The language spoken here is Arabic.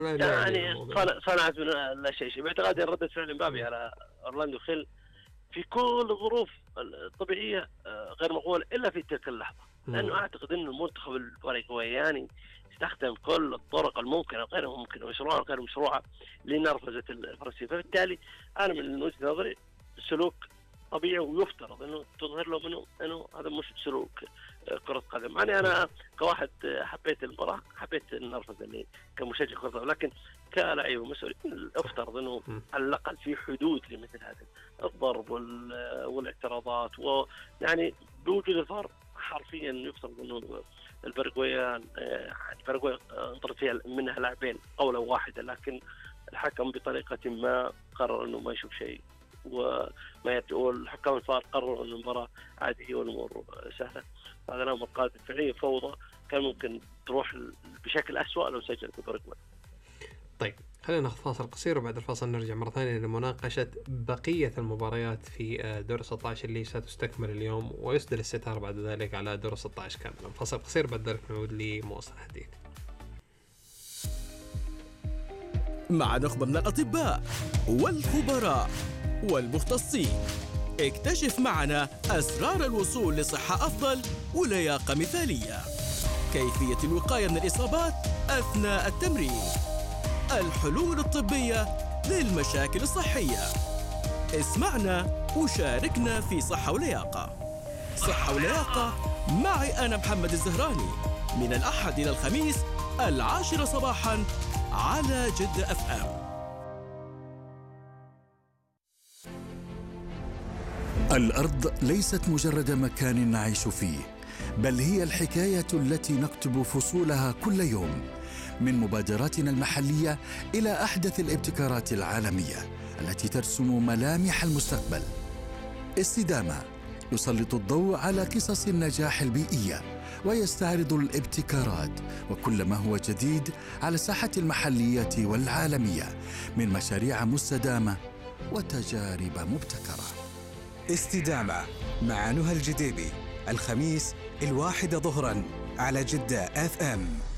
يعني صنعت من لا شيء. باعتقادي ردة فعل مبابي على أورلاندو خيل في كل الظروف الطبيعية غير مقبولة إلا في تلك اللحظة، لأنه أعتقد أن المنتخب الباراغواياني استخدم كل الطرق الممكنة وغير ممكنة مشروعة وغير مشروعة لنرفزة الفرنسيين. فبالتالي أنا من وجهة نظري سلوك طبيعي، ويفترض انه تظهر له انه هذا مش سلوك كرة قدم. يعني انا كواحد حبيت المباراة، حبيت النرفزة اللي كمشجع كرة قدم، لكن كلاعب ومسؤول افترض انه على الاقل في حدود لمثل هذا الضرب والاعتراضات، ويعني بوجود الفار حرفيا يفترض انه الباراغواي انطرد فيها منها لاعبين قولا واحدة، لكن الحكم بطريقة ما قرر انه ما يشوف شيء، والحكام الفار قرروا أن المباراة عادية والأمور سهلة. هذا الأمر قاد فعليا فوضى كان ممكن تروح بشكل أسوأ لو سجلت الباراغواي. طيب خلينا ناخذ فاصل قصير، وبعد الفاصل نرجع مرة ثانية لمناقشة بقية المباريات في دور 16 اللي ستستكمل اليوم، ويسدل الستار بعد ذلك على دور 16 كاملا. فاصل قصير بعد ذلك نعود لمواصل الحديث مع نخبة من الأطباء والخبراء والمختصين. اكتشف معنا أسرار الوصول لصحة أفضل ولياقة مثالية، كيفية الوقاية من الإصابات أثناء التمرين، الحلول الطبية للمشاكل الصحية. اسمعنا وشاركنا في صحة ولياقة. صحة ولياقة معي أنا محمد الزهراني، من الأحد إلى الخميس 10 صباحاً على جدة FM. الأرض ليست مجرد مكان نعيش فيه، بل هي الحكاية التي نكتب فصولها كل يوم، من مبادراتنا المحلية إلى أحدث الابتكارات العالمية التي ترسم ملامح المستقبل. استدامة يسلط الضوء على قصص النجاح البيئية ويستعرض الابتكارات وكل ما هو جديد على الساحة المحلية والعالمية من مشاريع مستدامة وتجارب مبتكرة. استدامة مع نهى الجديبي، الخميس 1 ظهرا على جدة FM.